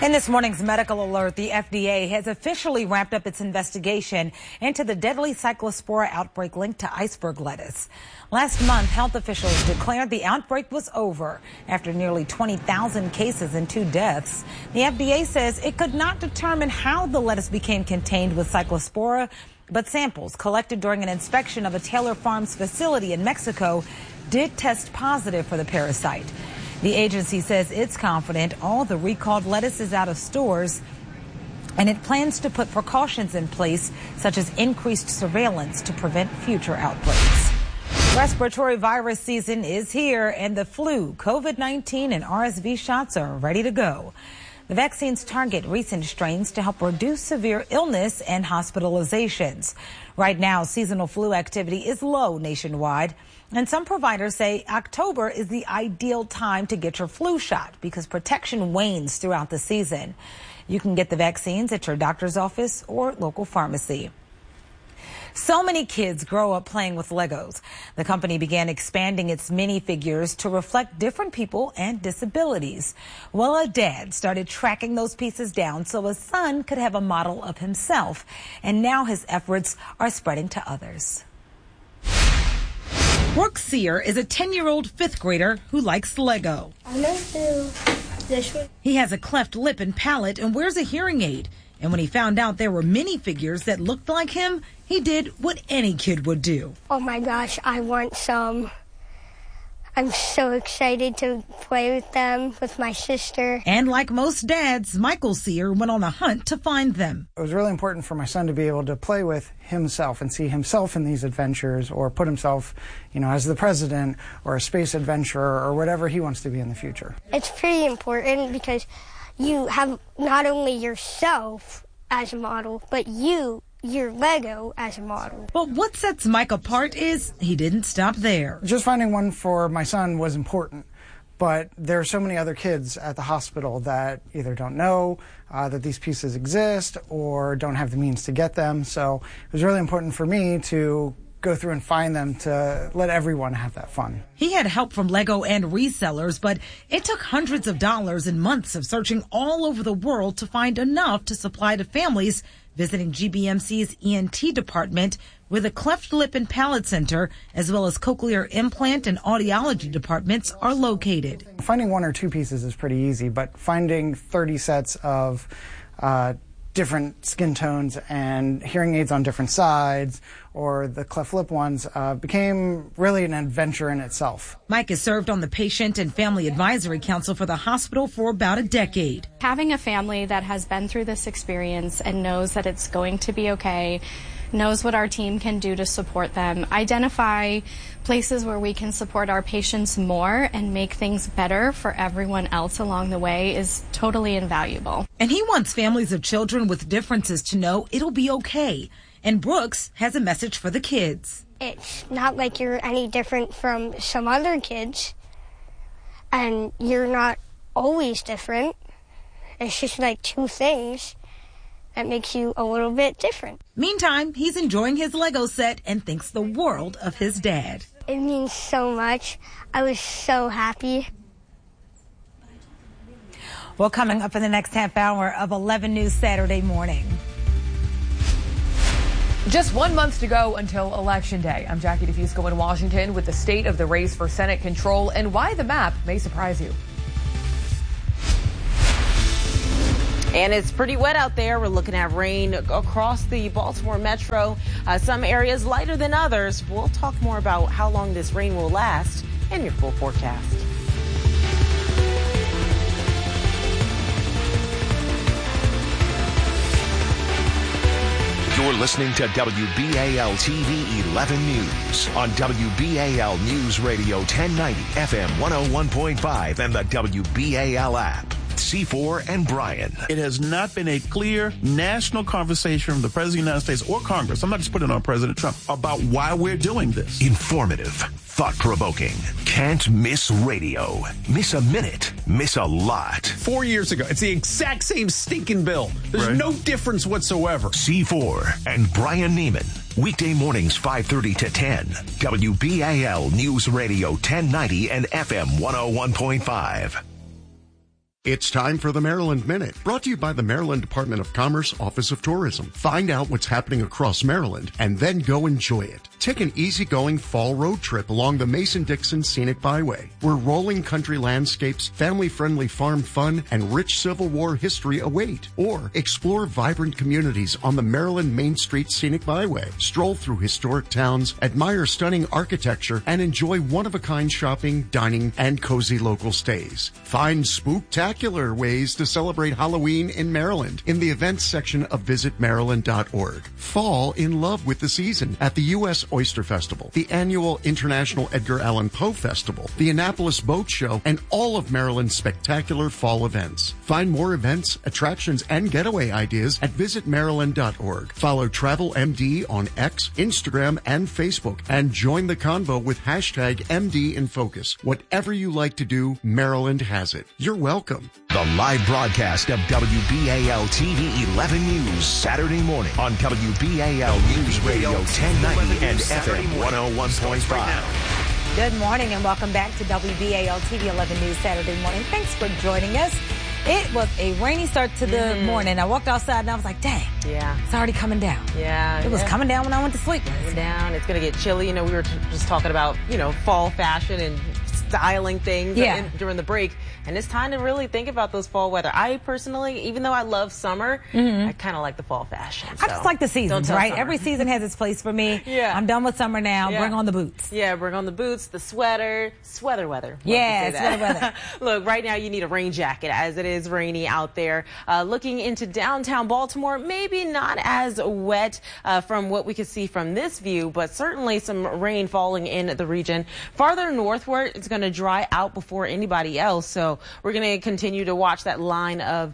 In this morning's medical alert, the FDA has officially wrapped up its investigation into the deadly cyclospora outbreak linked to iceberg lettuce. Last month, health officials declared the outbreak was over after nearly 20,000 cases and 2 deaths. The FDA says it could not determine how the lettuce became contained with cyclospora, but samples collected during an inspection of a Taylor Farms facility in Mexico did test positive for the parasite. The agency says it's confident all the recalled lettuce is out of stores, and it plans to put precautions in place, such as increased surveillance to prevent future outbreaks. Respiratory virus season is here, and the flu, COVID-19, and RSV shots are ready to go. The vaccines target recent strains to help reduce severe illness and hospitalizations. Right now, seasonal flu activity is low nationwide, and some providers say October is the ideal time to get your flu shot because protection wanes throughout the season. You can get the vaccines at your doctor's office or local pharmacy. So many kids grow up playing with Legos. The company began expanding its minifigures to reflect different people and disabilities. Well, a dad started tracking those pieces down so his son could have a model of himself. And now his efforts are spreading to others. Brooke Sear is a 10-year-old fifth grader who likes Lego. I'm going to do this one. He has a cleft lip and palate and wears a hearing aid. And when he found out there were minifigures that looked like him, he did what any kid would do. Oh my gosh, I want some. I'm so excited to play with them with my sister. And like most dads, Michael Sear went on a hunt to find them. It was really important for my son to be able to play with himself and see himself in these adventures, or put himself, as the president or a space adventurer or whatever he wants to be in the future. It's pretty important because you have not only yourself as a model, but your Lego as a model. But what sets Mike apart is he didn't stop there. Just finding one for my son was important, but there are so many other kids at the hospital that either don't know that these pieces exist or don't have the means to get them. So it was really important for me to go through and find them to let everyone have that fun. He had help from Lego and resellers, but it took hundreds of dollars and months of searching all over the world to find enough to supply to families visiting GBMC's ENT department, where the cleft lip and palate center, as well as cochlear implant and audiology departments are located. Finding 1 or 2 pieces is pretty easy, but finding 30 sets of different skin tones and hearing aids on different sides, or the cleft lip ones, became really an adventure in itself. Mike has served on the Patient and Family Advisory Council for the hospital for about a decade. Having a family that has been through this experience and knows that it's going to be okay, knows what our team can do to support them, identify places where we can support our patients more and make things better for everyone else along the way is totally invaluable. And he wants families of children with differences to know it'll be okay. And Brooks has a message for the kids. It's not like you're any different from some other kids, and you're not always different. It's just like 2 things that makes you a little bit different. Meantime, he's enjoying his Lego set and thinks the world of his dad. It means so much. I was so happy. Well, coming up in the next half hour of 11 News Saturday morning. Just 1 month to go until Election Day. I'm Jackie DeFusco in Washington with the state of the race for Senate control and why the map may surprise you. And it's pretty wet out there. We're looking at rain across the Baltimore metro. Some areas lighter than others. We'll talk more about how long this rain will last in your full forecast. You're listening to WBAL TV 11 News on WBAL News Radio 1090 FM 101.5 and the WBAL app. C4 and Brian. It has not been a clear national conversation from the President of the United States or Congress, I'm not just putting it on President Trump, about why we're doing this. Informative, thought-provoking, can't miss radio. Miss a minute, miss a lot. 4 years ago, it's the exact same stinking bill. There's no difference whatsoever. C4 and Brian Neiman. Weekday mornings 5:30 to 10. WBAL News Radio 1090 and FM 101.5. It's time for the Maryland Minute, brought to you by the Maryland Department of Commerce, Office of Tourism. Find out what's happening across Maryland and then go enjoy it. Take an easygoing fall road trip along the Mason-Dixon Scenic Byway, where rolling country landscapes, family-friendly farm fun, and rich Civil War history await. Or explore vibrant communities on the Maryland Main Street Scenic Byway. Stroll through historic towns, admire stunning architecture, and enjoy one-of-a-kind shopping, dining, and cozy local stays. Find spooktacular ways to celebrate Halloween in Maryland in the events section of visitmaryland.org. Fall in love with the season at the U.S. Oyster Festival, the annual International Edgar Allan Poe Festival, the Annapolis Boat Show, and all of Maryland's spectacular fall events. Find more events, attractions, and getaway ideas at visitmaryland.org. Follow TravelMD on X, Instagram, and Facebook, and join the convo with hashtag MD in Focus. Whatever you like to do, Maryland has it. You're welcome. The live broadcast of WBAL TV 11 News Saturday morning on WBAL News Radio 1090 and FM 101.5. Good morning and welcome back to WBAL TV 11 News Saturday morning. Thanks for joining us. It was a rainy start to the morning. I walked outside and I was like, dang, it's already coming down. It was coming down when I went to sleep. It's down. It's going to get chilly. You know, we were just talking about, fall fashion and styling things during the break. And it's time to really think about those fall weather. I personally, even though I love summer, I kind of like the fall fashion. So. I just like the seasons, right? Summer. Every season has its place for me. I'm done with summer now. Bring on the boots. Bring on the boots, the sweater, sweater weather. Sweater weather. Look, right now you need a rain jacket as it is rainy out there. Looking into downtown Baltimore, maybe not as wet from what we could see from this view, but certainly some rain falling in the region. Farther northward, it's going to dry out before anybody else. So we're going to continue to watch that line of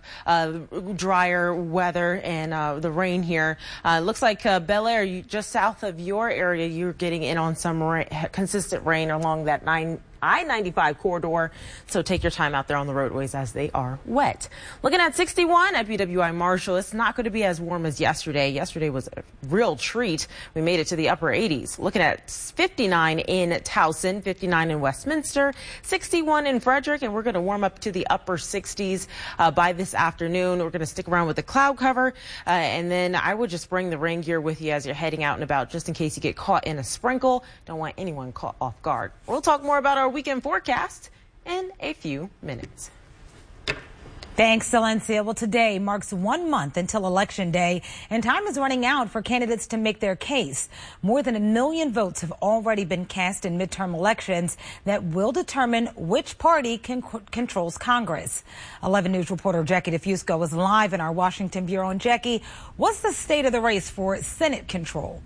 drier weather and the rain here. Looks like Bel Air, just south of your area, you're getting in on some consistent rain along that I-95 corridor, so take your time out there on the roadways as they are wet. Looking at 61 at BWI Marshall, it's not going to be as warm as yesterday. Yesterday was a real treat. We made it to the upper 80s. Looking at 59 in Towson, 59 in Westminster, 61 in Frederick, and we're going to warm up to the upper 60s by this afternoon. We're going to stick around with the cloud cover, and then I would just bring the rain gear with you as you're heading out and about, just in case you get caught in a sprinkle. Don't want anyone caught off guard. We'll talk more about our weekend forecast in a few minutes. Thanks, Silencia. Well, today marks 1 month until Election Day, and time is running out for candidates to make their case. More than 1 million votes have already been cast in midterm elections that will determine which party controls Congress. 11 News reporter Jackie Diffusco is live in our Washington bureau. And Jackie, what's the state of the race for Senate control?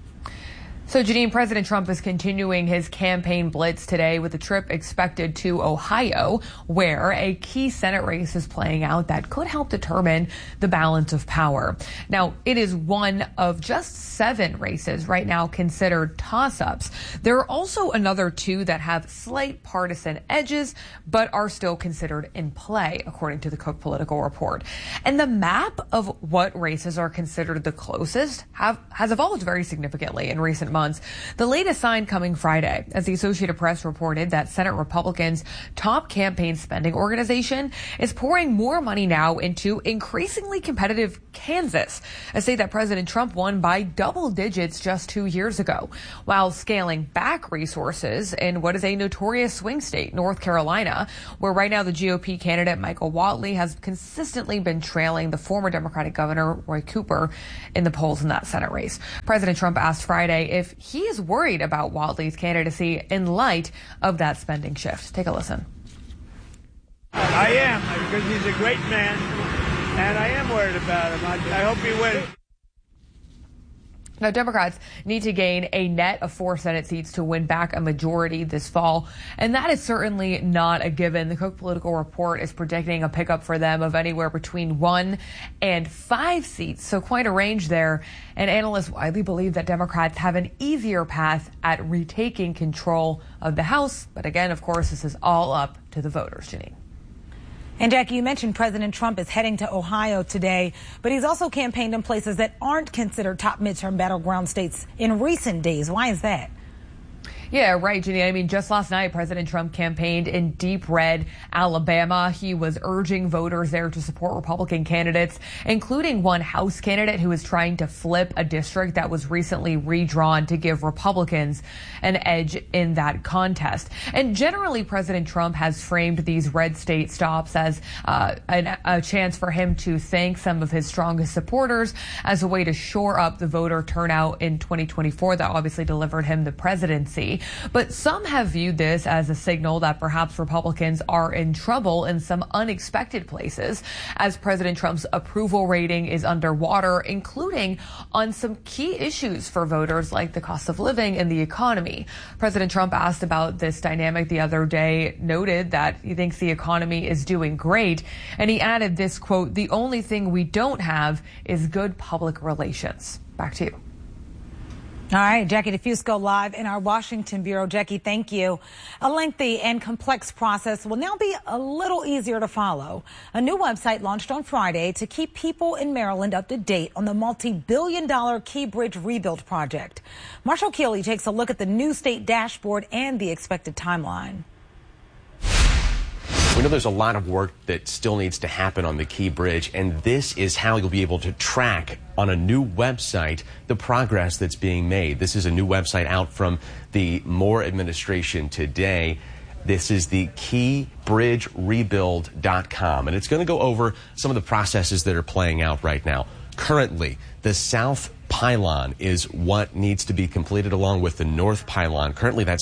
So, Janine, President Trump is continuing his campaign blitz today with a trip expected to Ohio, where a key Senate race is playing out that could help determine the balance of power. Now, it is one of just 7 races right now considered toss-ups. There are also another 2 that have slight partisan edges, but are still considered in play, according to the Cook Political Report. And the map of what races are considered the closest has evolved very significantly in recent months. The latest sign coming Friday, as the Associated Press reported that Senate Republicans' top campaign spending organization is pouring more money now into increasingly competitive Kansas, a state that President Trump won by double digits just 2 years ago, while scaling back resources in what is a notorious swing state, North Carolina, where right now the GOP candidate Michael Whatley has consistently been trailing the former Democratic Governor Roy Cooper in the polls in that Senate race. President Trump asked Friday if he is worried about Whatley's candidacy in light of that spending shift. Take a listen. I am, because he's a great man, and I am worried about him. I hope he wins. Now, Democrats need to gain a net of 4 Senate seats to win back a majority this fall, and that is certainly not a given. The Cook Political Report is predicting a pickup for them of anywhere between 1 and 5 seats, so quite a range there. And analysts widely believe that Democrats have an easier path at retaking control of the House. But again, of course, this is all up to the voters, Janine. And Jackie, you mentioned President Trump is heading to Ohio today, but he's also campaigned in places that aren't considered top midterm battleground states in recent days. Why is that? Yeah, right, Ginny. I mean, just last night, President Trump campaigned in deep red Alabama. He was urging voters there to support Republican candidates, including one House candidate who is trying to flip a district that was recently redrawn to give Republicans an edge in that contest. And generally, President Trump has framed these red state stops as a chance for him to thank some of his strongest supporters as a way to shore up the voter turnout in 2024 that obviously delivered him the presidency. But some have viewed this as a signal that perhaps Republicans are in trouble in some unexpected places, as President Trump's approval rating is underwater, including on some key issues for voters like the cost of living and the economy. President Trump asked about this dynamic the other day, noted that he thinks the economy is doing great, and he added this quote, "The only thing we don't have is good public relations." Back to you. All right, Jackie DeFusco live in our Washington bureau. Jackie, thank you. A lengthy and complex process will now be a little easier to follow. A new website launched on Friday to keep people in Maryland up to date on the multi-billion-dollar Key Bridge rebuild project. Marshall Keeley takes a look at the new state dashboard and the expected timeline. We know there's a lot of work that still needs to happen on the Key Bridge, and this is how you'll be able to track on a new website the progress that's being made. This is a new website out from the Moore administration today. This is the keybridgerebuild.com, and it's going to go over some of the processes that are playing out right now. Currently, the south pylon is what needs to be completed along with the north pylon. Currently, that's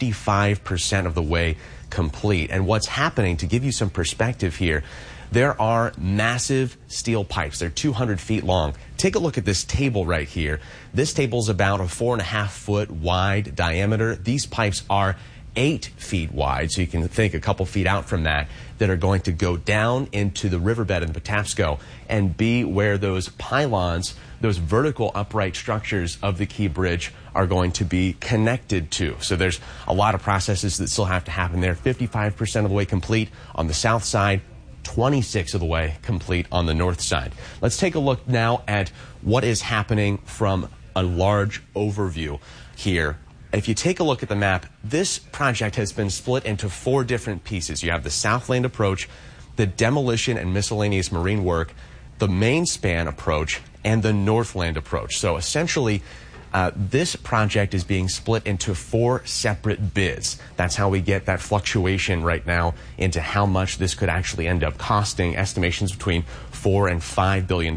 55% of the way complete. And what's happening, to give you some perspective here, there are massive steel pipes. They're 200 feet long. Take a look at this table right here. This table's about a 4.5 foot wide diameter. These pipes are 8 feet wide, so you can think a couple feet out from that are going to go down into the riverbed in the Patapsco and be where those pylons, those vertical upright structures of the Key Bridge are going to be connected to. So there's a lot of processes that still have to happen there. 55% of the way complete on the south side, 26 of the way complete on the north side. Let's take a look now at what is happening from a large overview here. If you take a look at the map, this project has been split into 4 different pieces. You have the Southland approach, the demolition and miscellaneous marine work, the main span approach, and the Northland approach. So essentially, this project is being split into 4 separate bids. That's how we get that fluctuation right now into how much this could actually end up costing, estimations between $4 and $5 billion.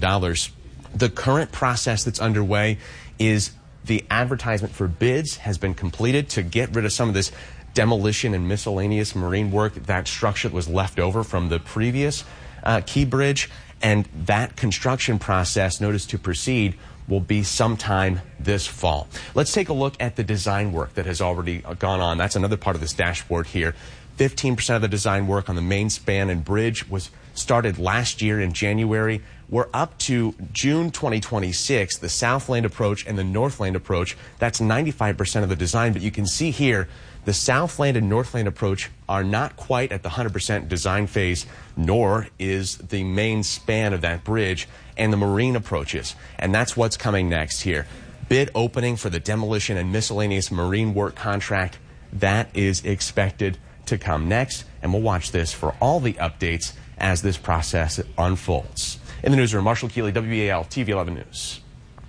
The current process that's underway is the advertisement for bids has been completed to get rid of some of this demolition and miscellaneous marine work, that structure that was left over from the previous Key Bridge. And that construction process, notice to proceed, will be sometime this fall. Let's take a look at the design work that has already gone on. That's another part of this dashboard here. 15% of the design work on the main span and bridge was started last year in January. We're up to June 2026, the Southland approach and the Northland approach. That's 95% of the design, but you can see here the Southland and Northland approach are not quite at the 100% design phase, nor is the main span of that bridge and the marine approaches. And that's what's coming next here. Bid opening for the demolition and miscellaneous marine work contract, that is expected to come next, and we'll watch this for all the updates as this process unfolds. In the newsroom, Marshall Keeley, WBAL TV 11 News.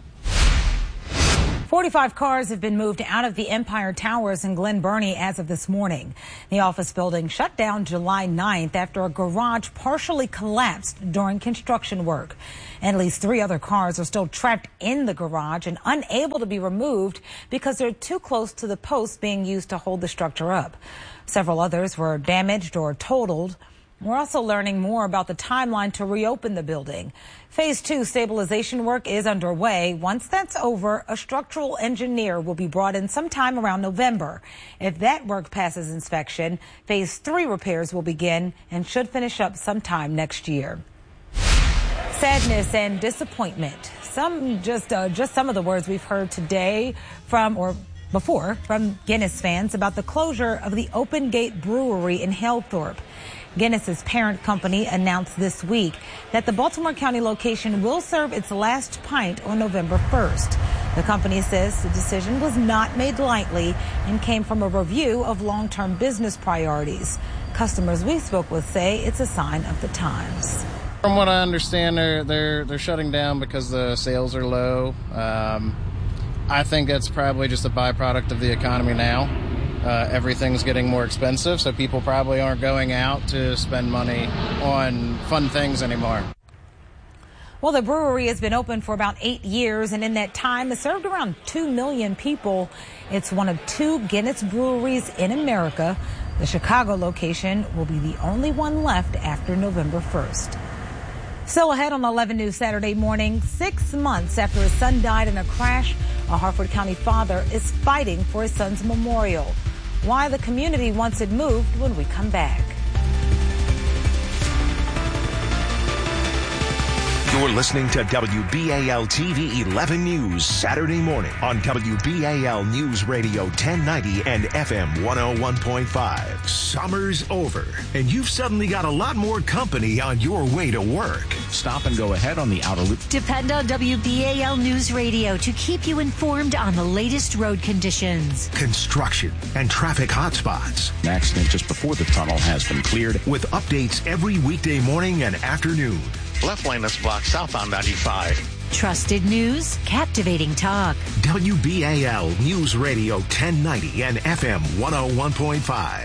45 cars have been moved out of the Empire Towers in Glen Burnie as of this morning. The office building shut down July 9th after a garage partially collapsed during construction work. And at least 3 other cars are still trapped in the garage and unable to be removed because they're too close to the posts being used to hold the structure up. Several others were damaged or totaled. We're also learning more about the timeline to reopen the building. Phase 2 stabilization work is underway. Once that's over, a structural engineer will be brought in sometime around November. If that work passes inspection, Phase 3 repairs will begin and should finish up sometime next year. Sadness and disappointment. Just some of the words we've heard today from Guinness fans about the closure of the Open Gate Brewery in Halethorpe. Guinness's parent company announced this week that the Baltimore County location will serve its last pint on November 1st. The company says the decision was not made lightly and came from a review of long-term business priorities. Customers we spoke with say it's a sign of the times. From what I understand, they're shutting down because the sales are low. I think it's probably just a byproduct of the economy now. Everything's getting more expensive, so people probably aren't going out to spend money on fun things anymore. Well, the brewery has been open for about 8 years, and in that time has served around 2 million people. It's one of 2 Guinness breweries in America. The Chicago location will be the only one left after November 1st. Still ahead on 11 News Saturday morning, 6 months after his son died in a crash, a Harford County father is fighting for his son's memorial. Why the community wants it moved when we come back. You're listening to WBAL TV 11 News Saturday morning on WBAL News Radio 1090 and FM 101.5. Summer's over, and you've suddenly got a lot more company on your way to work. Stop and go ahead on the outer loop. Depend on WBAL News Radio to keep you informed on the latest road conditions. Construction and traffic hotspots. An accident just before the tunnel has been cleared. With updates every weekday morning and afternoon. Left lane is blocked southbound 95. Trusted news, captivating talk. WBAL News Radio 1090 and FM 101.5.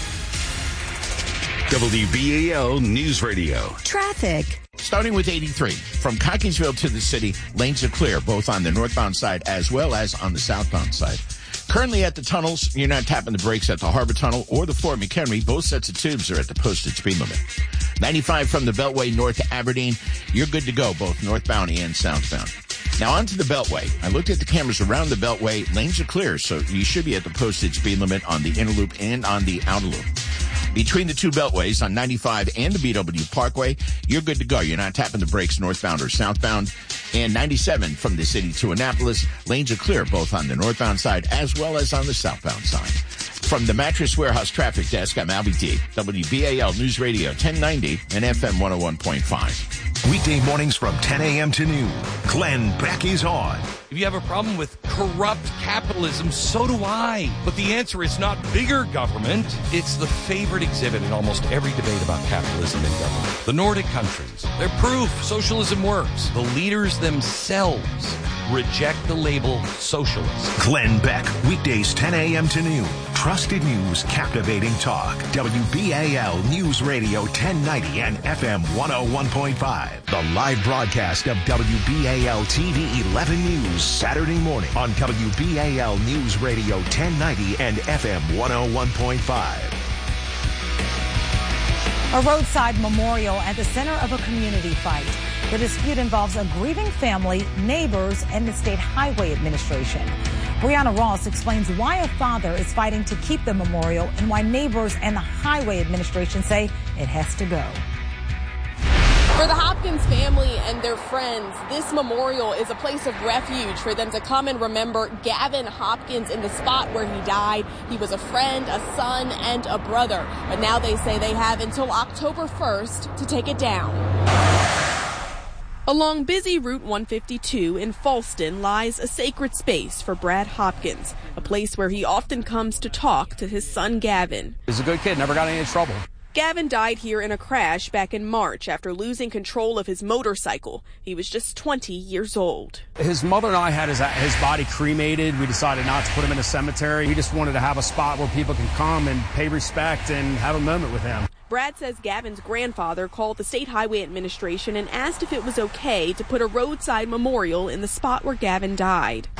WBAL News Radio. Traffic. Starting with 83. From Cockeysville to the city, lanes are clear, both on the northbound side as well as on the southbound side. Currently at the tunnels, you're not tapping the brakes at the Harbor Tunnel or the Fort McHenry. Both sets of tubes are at the posted speed limit. 95 from the Beltway north to Aberdeen, you're good to go, both northbound and southbound. Now onto the Beltway. I looked at the cameras around the Beltway. Lanes are clear, so you should be at the posted speed limit on the inner loop and on the outer loop. Between the two beltways on 95 and the BW Parkway, you're good to go. You're not tapping the brakes northbound or southbound. And 97 from the city to Annapolis, lanes are clear both on the northbound side as well as on the southbound side. From the Mattress Warehouse Traffic Desk, I'm Albie D. WBAL News Radio 1090 and FM 101.5. Weekday mornings from 10 a.m. to noon. Glenn Beck is on. If you have a problem with corrupt capitalism, so do I. But the answer is not bigger government. It's the favorite exhibit in almost every debate about capitalism in government. The Nordic countries, they're proof socialism works. The leaders themselves reject the label socialist. Glenn Beck, weekdays 10 a.m. to noon. Trusted news, captivating talk. WBAL News Radio 1090 and FM 101.5. The live broadcast of WBAL TV 11 News Saturday morning on WBAL News Radio 1090 and FM 101.5. A roadside memorial at the center of a community fight. The dispute involves a grieving family, neighbors, and the State Highway Administration. Brianna Ross explains why a father is fighting to keep the memorial and why neighbors and the Highway Administration say it has to go. For the Hopkins family and their friends, this memorial is a place of refuge for them to come and remember Gavin Hopkins in the spot where he died. He was a friend, a son, and a brother. But now they say they have until October 1st to take it down. Along busy Route 152 in Falston lies a sacred space for Brad Hopkins, a place where he often comes to talk to his son Gavin. He's a good kid, never got in any trouble. Gavin died here in a crash back in March after losing control of his motorcycle. He was just 20 years old. His mother and I had his body cremated. We decided not to put him in a cemetery. We just wanted to have a spot where people can come and pay respect and have a moment with him. Brad says Gavin's grandfather called the State Highway Administration and asked if it was okay to put a roadside memorial in the spot where Gavin died.